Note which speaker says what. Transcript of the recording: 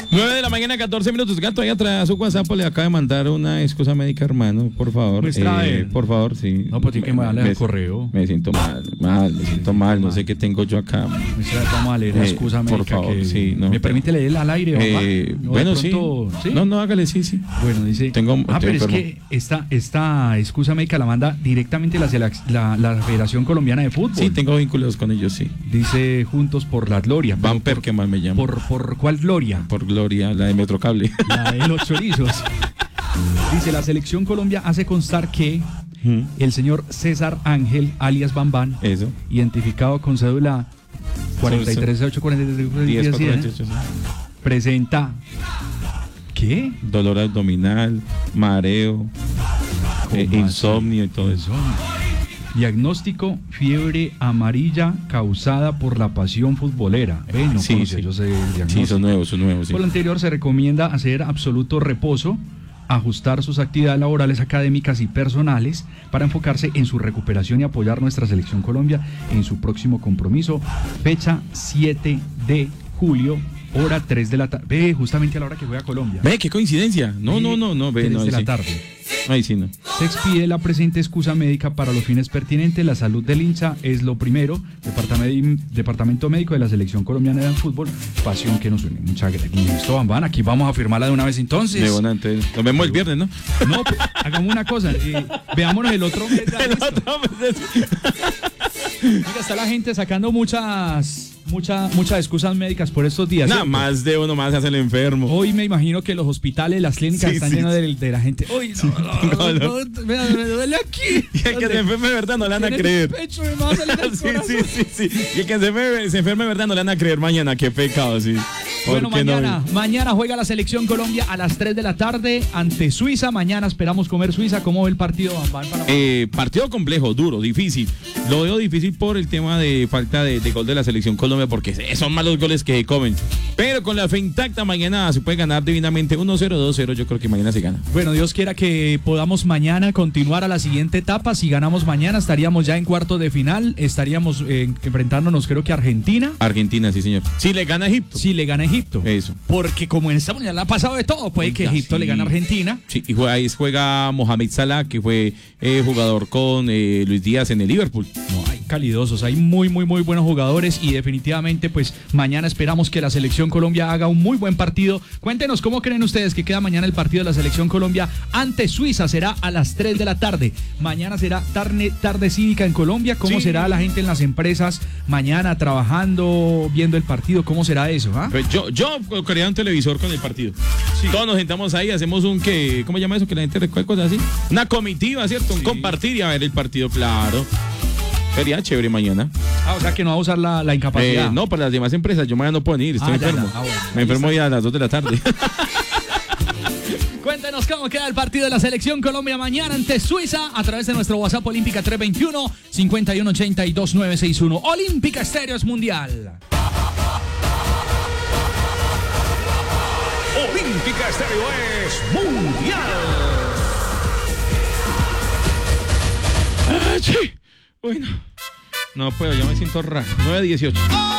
Speaker 1: 9 de la mañana, 14 minutos. Gato, ahí atrás a su WhatsApp le acaba de mandar una excusa médica, hermano, por favor.
Speaker 2: Por
Speaker 1: favor, sí.
Speaker 2: No, pues tiene que mandarle el correo.
Speaker 1: Me siento mal, no sé qué tengo yo acá.
Speaker 2: Vamos a leer la excusa médica.
Speaker 1: Por favor,
Speaker 2: que
Speaker 1: sí. No,
Speaker 2: ¿me permite leerla al aire,
Speaker 1: bueno,
Speaker 2: pronto,
Speaker 1: sí. No, hágale, sí.
Speaker 2: Bueno, dice... pero enfermo. Es que esta excusa médica la manda directamente la Federación Colombiana de Fútbol.
Speaker 1: Sí, tengo vínculos con ellos, sí.
Speaker 2: Dice Juntos por la Gloria.
Speaker 1: Bamper, que mal me llama.
Speaker 2: ¿Por cuál Gloria?
Speaker 1: Por Gloria, la de Metrocable.
Speaker 2: La de los chorizos. Dice, la Selección Colombia hace constar que el señor César Ángel, alias Bambán,
Speaker 1: eso,
Speaker 2: identificado con cédula 43.843.10, presenta ¿qué?
Speaker 1: Dolor abdominal, mareo, insomnio y todo eso.
Speaker 2: Diagnóstico: fiebre amarilla causada por la pasión futbolera. No
Speaker 1: sí.
Speaker 2: Yo sé el diagnóstico.
Speaker 1: Sí, son nuevos. Sí.
Speaker 2: Por lo anterior, se recomienda hacer absoluto reposo, ajustar sus actividades laborales, académicas y personales para enfocarse en su recuperación y apoyar nuestra Selección Colombia en su próximo compromiso, fecha 7 de julio, hora 3 de la tarde. Ve, justamente a la hora que juega Colombia.
Speaker 1: Ve, qué coincidencia. No. Ve,
Speaker 2: 3 de la tarde.
Speaker 1: Ahí sí no.
Speaker 2: Se expide la presente excusa médica para los fines pertinentes. La salud del hincha es lo primero. Departamento Médico de la Selección Colombiana de Fútbol, pasión que nos une. Muchas gracias. Listo, Bambán, aquí vamos a firmarla de una vez entonces.
Speaker 1: De buena, entonces. Nos vemos el viernes, ¿no?
Speaker 2: No, pues, hagamos una cosa. Veámonos el otro mes. Mira, está la gente sacando muchas excusas médicas por estos días.
Speaker 1: Nada más de uno más hace el enfermo.
Speaker 2: Hoy me imagino que los hospitales, las clínicas están llenos de la gente. Uy, me duele aquí.
Speaker 1: Y el que se enferme de verdad no le van a creer.
Speaker 2: Pecho, me va a salir el
Speaker 1: sí. Y el que se enferme de verdad no le van a creer mañana. Qué pecado, sí.
Speaker 2: Bueno, mañana juega la Selección Colombia a las 3 de la tarde ante Suiza. Mañana esperamos comer Suiza. ¿Cómo ve el partido, Bambán?
Speaker 1: Partido complejo, duro, difícil. Lo veo difícil por el tema de falta de gol de la Selección Colombia, porque son malos goles que comen. Pero con la fe intacta, mañana se puede ganar divinamente 1-0, 2-0. Yo creo que mañana se gana.
Speaker 2: Bueno, Dios quiera que podamos mañana continuar a la siguiente etapa. Si ganamos mañana, estaríamos ya en cuartos de final. Estaríamos enfrentándonos, creo que a Argentina.
Speaker 1: Argentina, sí, señor. Si le gana Egipto.
Speaker 2: Eso. Porque como en esta mundial le ha pasado de todo, puede que Egipto le gane a Argentina.
Speaker 1: Sí, y ahí juega Mohamed Salah, que fue jugador con Luis Díaz en el Liverpool.
Speaker 2: No, hay calidosos, hay muy buenos jugadores y definitivamente pues mañana esperamos que la Selección Colombia haga un muy buen partido. Cuéntenos cómo creen ustedes que queda mañana el partido de la Selección Colombia ante Suiza. Será a las 3 de la tarde. Mañana será tarde cívica en Colombia. ¿Cómo será la gente en las empresas mañana trabajando, viendo el partido? ¿Cómo será eso?
Speaker 1: Pues yo colocaría un televisor con el partido. Sí. Todos nos sentamos ahí, hacemos ¿cómo llama eso? Que la gente recuerda cosas así. Una comitiva, ¿cierto? Un compartir y a ver el partido, claro. Sería chévere mañana.
Speaker 2: O sea que no va a usar la incapacidad.
Speaker 1: No, para las demás empresas, yo mañana no puedo ir, estoy enfermo.
Speaker 2: Bueno,
Speaker 1: me enfermo ya a las 2 de la tarde.
Speaker 2: Cuéntenos cómo queda el partido de la Selección Colombia mañana ante Suiza a través de nuestro WhatsApp Olímpica 321-5182-961. Olímpica Estéreo es mundial.
Speaker 3: Olímpica Estéreo es mundial.
Speaker 1: Sí. Bueno, no puedo, ya me siento raro. 9-18.